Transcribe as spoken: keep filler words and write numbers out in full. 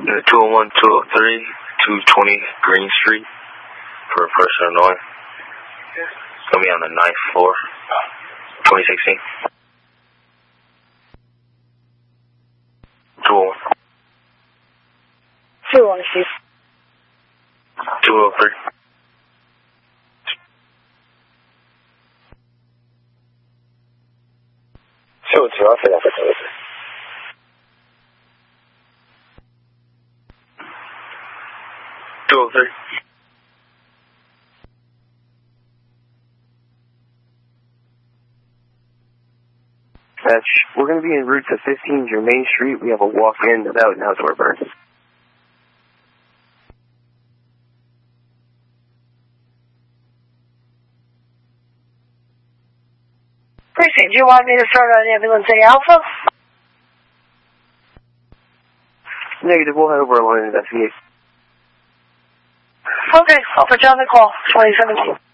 two oh one, two oh three, two twenty Green Street for First Illinois. It's going to be on the ninth floor, twenty sixteen. two oh one. two oh one, Steve. two oh three. two oh two, I'll say that for two. two oh three. Match, we're going to be en route to fifteen Germain Street. We have a walk-in without an outdoor burn. Precinct, do you want me to start on ambulance A Alpha? Negative, we'll head over along and investigate. Okay, I'll put you on the call, twenty seventeen.